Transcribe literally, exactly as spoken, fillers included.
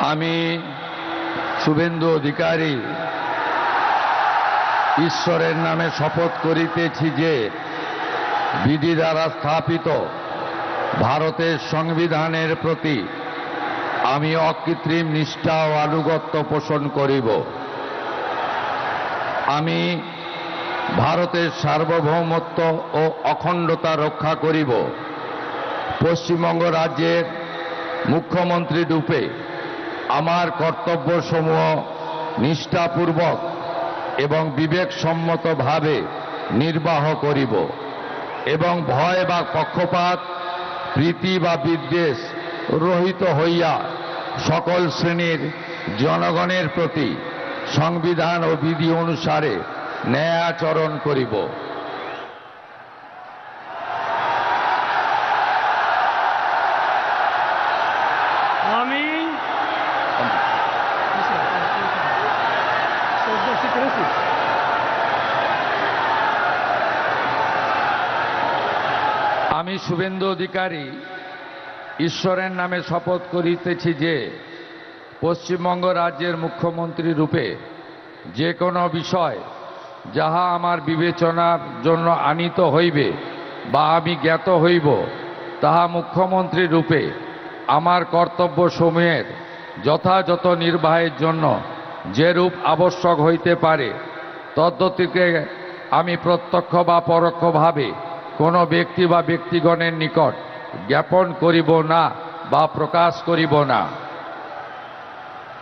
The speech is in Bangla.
আমি শুভেন্দু অধিকারী ঈশ্বরের নামে শপথ করিতেছি যে বিধি দ্বারা স্থাপিত ভারতের সংবিধানের প্রতি আমি অকৃত্রিম নিষ্ঠা ও আনুগত্য পোষণ করিব। আমি ভারতের সার্বভৌমত্ব ও অখণ্ডতা রক্ষা করিব। পশ্চিমবঙ্গ রাজ্যের মুখ্যমন্ত্রী রূপে আমার কর্তব্যসমূহ নিষ্ঠাপূর্বক এবং বিবেকসম্মতভাবে নির্বাহ করিব এবং ভয় বা পক্ষপাত, প্রীতি বা বিদ্বেষ রহিত হইয়া সকল শ্রেণীর জনগণের প্রতি সংবিধান ও বিধি অনুসারে ন্যায় আচরণ করিব। আমি আমি শুভেন্দু অধিকারী ঈশ্বরের নামে শপথ করিতেছি যে পশ্চিমবঙ্গ রাজ্যের মুখ্যমন্ত্রী রূপে যে কোনো বিষয় যাহা আমার বিবেচনার জন্য আনীত হইবে বা আমি জ্ঞাত হইব, তাহা মুখ্যমন্ত্রী রূপে আমার কর্তব্যসমূহের যথাযথ নির্বাহের জন্য যেরূপ আবশ্যক হইতে পারে তদ্গতিকে আমি প্রত্যক্ষ বা পরোক্ষভাবে কোনো ব্যক্তি বা ব্যক্তিগণের নিকট জ্ঞাপন করিব না বা প্রকাশ করিব না।